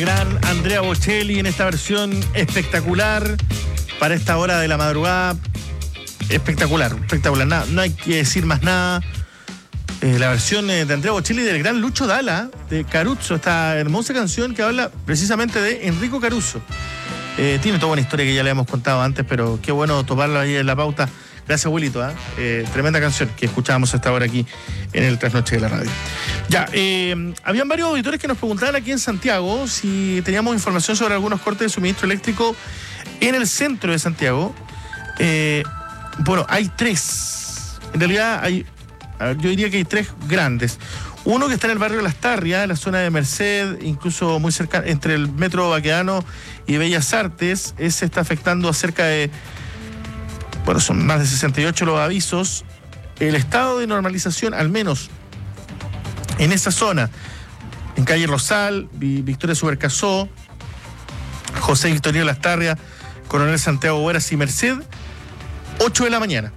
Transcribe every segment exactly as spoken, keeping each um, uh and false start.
gran Andrea Bocelli en esta versión espectacular para esta hora de la madrugada. Espectacular, espectacular. Nada, no hay que decir más nada. Eh, la versión eh, de Andrea Bocelli del gran Lucho Dalla, de Caruso, esta hermosa canción que habla precisamente de Enrico Caruso. Eh, tiene toda una historia que ya le hemos contado antes, pero qué bueno toparla ahí en la pauta. Gracias, Wilito. ¿eh? Eh, tremenda canción que escuchábamos hasta ahora aquí en el Trasnoche de la Radio. Ya, eh, habían varios auditores que nos preguntaban aquí en Santiago si teníamos información sobre algunos cortes de suministro eléctrico en el centro de Santiago. Eh, bueno, hay tres. En realidad, hay, yo diría que hay tres grandes. Uno que está en el barrio de Las Tarrias, en la zona de Merced, incluso muy cerca, entre el Metro Baquedano y Bellas Artes. Ese está afectando a cerca de... Bueno, son más de sesenta y ocho los avisos. El estado de normalización, al menos en esa zona, en calle Rosal, Victoria Subercasó, José Victorino Lastarria, Coronel Santiago Hueras y Merced, ocho de la mañana.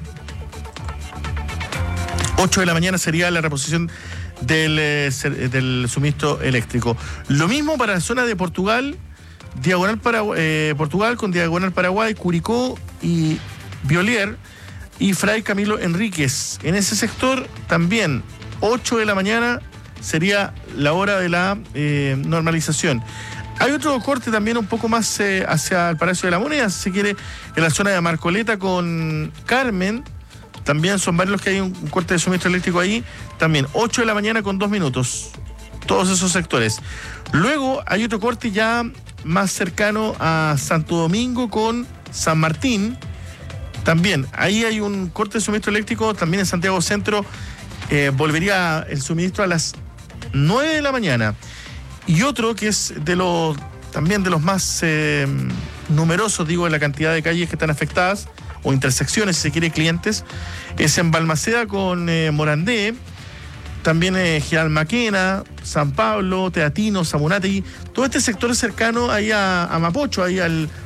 ocho de la mañana sería la reposición del, eh, del suministro eléctrico. Lo mismo para la zona de Portugal, Diagonal para, eh, Portugal con Diagonal Paraguay, Curicó y Violier y Fray Camilo Enríquez. En ese sector también ocho de la mañana sería la hora de la eh, normalización. Hay otro corte también un poco más eh, hacia el Palacio de la Moneda, si se quiere, en la zona de Marcoleta con Carmen. También son varios los que hay un corte de suministro eléctrico ahí. También ocho de la mañana con dos minutos. Todos esos sectores. Luego hay otro corte ya más cercano a Santo Domingo con San Martín. También, ahí hay un corte de suministro eléctrico, también en Santiago Centro. Eh, volvería el suministro a las nueve de la mañana. Y otro que es de los, también de los más eh, numerosos, digo, en la cantidad de calles que están afectadas, o intersecciones, si se quiere, clientes, es en Balmaceda con eh, Morandé. También eh, General Maquena, San Pablo, Teatino, Samunátegui, todo este sector cercano ahí a, a Mapocho, ahí al